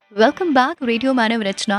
Welcome back. Radio मानव रचना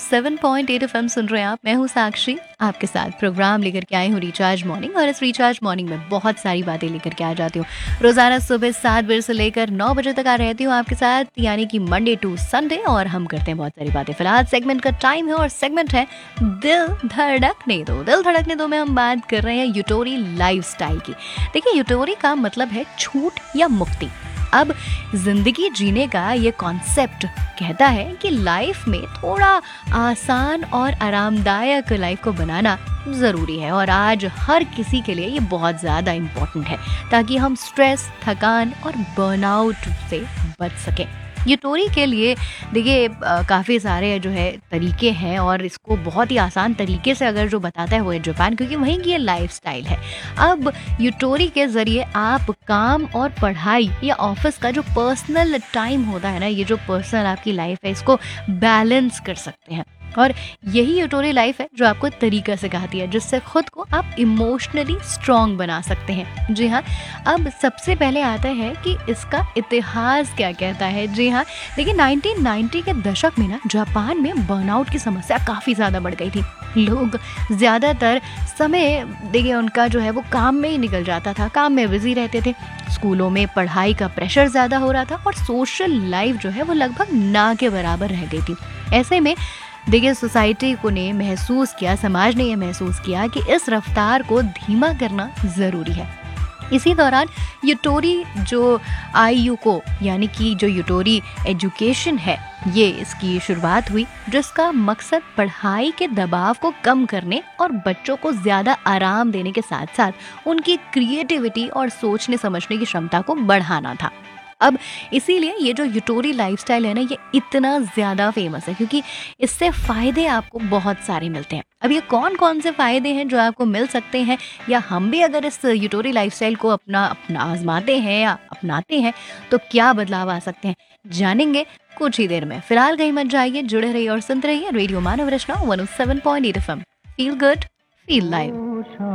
107.8 FM सुन रहे हैं आप। मैं हूँ साक्षी, आपके साथ प्रोग्राम लेकर के आई हूँ रिचार्ज मॉर्निंग। और इस रिचार्ज मॉर्निंग में बहुत सारी बातें लेकर के आ जाती हूँ। रोजाना सुबह 7 बजे से लेकर 9 बजे तक आ रहती हूँ आपके साथ, यानी कि मंडे टू संडे, और हम करते हैं बहुत सारी बातें। फिलहाल सेगमेंट का टाइम है और सेगमेंट है दिल धड़कने दो। दिल धड़कने दो में हम बात कर रहे हैं यूटोरी लाइफस्टाइल की। देखिए, यूटोरी का मतलब है छूट या मुक्ति। अब जिंदगी जीने का ये कॉन्सेप्ट कहता है कि लाइफ में थोड़ा आसान और आरामदायक लाइफ को बनाना ज़रूरी है, और आज हर किसी के लिए ये बहुत ज़्यादा इम्पोर्टेंट है, ताकि हम स्ट्रेस, थकान और बर्नआउट से बच सकें। यूटोरी के लिए देखिए काफ़ी सारे जो है तरीके हैं, और इसको बहुत ही आसान तरीके से अगर जो बताता है वो है जापान, क्योंकि वहीं की ये लाइफस्टाइल है। अब यूटोरी के ज़रिए आप काम और पढ़ाई या ऑफिस का जो पर्सनल टाइम होता है ना, ये जो पर्सनल आपकी लाइफ है, इसको बैलेंस कर सकते हैं। और यही यूटोरी लाइफ है जो आपको तरीका सिखाती है, जिससे खुद को आप इमोशनली स्ट्रॉन्ग बना सकते हैं। जी हाँ, अब सबसे पहले आता है कि इसका इतिहास क्या कहता है। जी हाँ, देखिए 1990 के दशक में ना जापान में बर्नआउट की समस्या काफ़ी ज़्यादा बढ़ गई थी। लोग ज़्यादातर समय देखिए उनका जो है वो काम में ही निकल जाता था, काम में बिजी रहते थे। स्कूलों में पढ़ाई का प्रेशर ज़्यादा हो रहा था, और सोशल लाइफ जो है वो लगभग ना के बराबर रह गई थी। ऐसे में देखिए सोसाइटी को ने महसूस किया, समाज ने ये महसूस किया कि इस रफ्तार को धीमा करना ज़रूरी है। इसी दौरान यूटोरी जो आईयू को, यानी कि जो यूटोरी एजुकेशन है, ये इसकी शुरुआत हुई, जिसका मकसद पढ़ाई के दबाव को कम करने और बच्चों को ज़्यादा आराम देने के साथ साथ उनकी क्रिएटिविटी और सोचने समझने की क्षमता को बढ़ाना था। अब इसीलिए ये जो यूटोरी लाइफस्टाइल है ना, ये इतना ज़्यादा फेमस है, क्योंकि इससे फ़ायदे आपको बहुत सारे मिलते हैं। अब ये कौन कौन से फ़ायदे हैं जो आपको मिल सकते हैं, या हम भी अगर इस यूटोरी लाइफस्टाइल को अपना अपना आजमाते हैं या अपनाते हैं तो क्या बदलाव आ सकते हैं, जानेंगे कुछ ही देर में। फिलहाल कहीं मत जाइए, जुड़े रहिए और सुनते रहिए रेडियो मानव रचना 107.8 FM. Feel good, feel live.